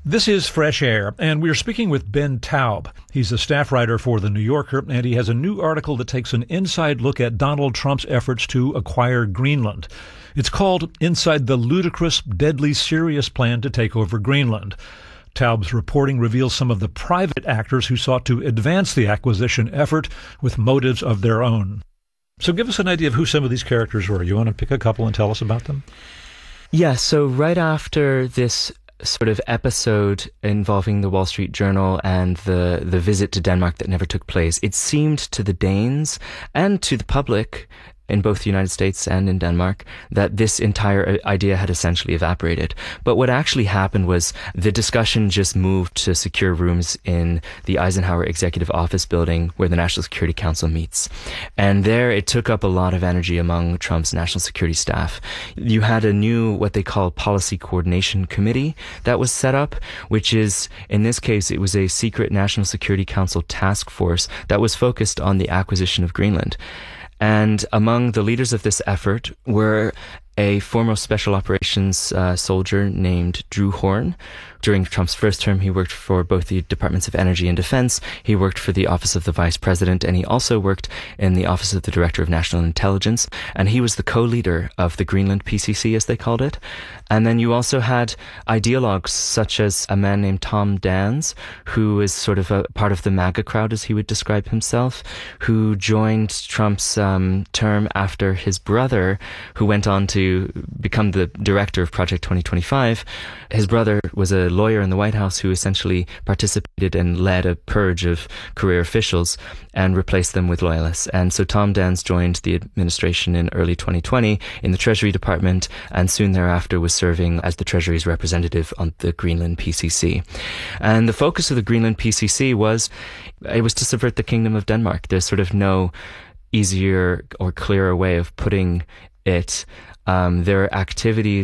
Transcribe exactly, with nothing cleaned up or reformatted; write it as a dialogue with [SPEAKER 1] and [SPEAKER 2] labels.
[SPEAKER 1] This is Fresh Air, and we're speaking with Ben Taub. He's a staff writer for The New Yorker, and he has a new article that takes an inside look at Donald Trump's efforts to acquire Greenland. It's called Inside the Ludicrous, Deadly Serious Plan to Take Over Greenland. Taub's reporting reveals some of the private actors who sought to advance the acquisition effort with motives of their own. So give us an idea of who some of these characters were. You want to pick a couple and tell us about them?
[SPEAKER 2] Yeah, so right after this sort of episode involving the Wall Street Journal and the, the visit to Denmark that never took place, it seemed to the Danes and to the public in both the United States and in Denmark that this entire idea had essentially evaporated. But what actually happened was the discussion just moved to secure rooms in the Eisenhower Executive Office building where the National Security Council meets. And there it took up a lot of energy among Trump's national security staff. You had a new, what they call Policy Coordination Committee that was set up, which is, in this case, it was a secret National Security Council task force that was focused on the acquisition of Greenland. And among the leaders of this effort were a former special operations uh, soldier named Drew Horn. During Trump's first term, he worked for both the Departments of Energy and Defense. He worked for the Office of the Vice President, and he also worked in the Office of the Director of National Intelligence. And he was the co-leader of the Greenland P C C, as they called it. And then you also had ideologues such as a man named Tom Dans, who is sort of a part of the MAGA crowd, as he would describe himself, who joined Trump's um, term after his brother, who went on to become the director of Project twenty twenty-five. His brother was a lawyer in the White House who essentially participated and led a purge of career officials and replaced them with loyalists. And so Tom Dans joined the administration in early twenty twenty in the Treasury Department, and soon thereafter was serving as the Treasury's representative on the Greenland P C C. And the focus of the Greenland P C C was, it was to subvert the Kingdom of Denmark. There's sort of no easier or clearer way of putting it. Um, their activities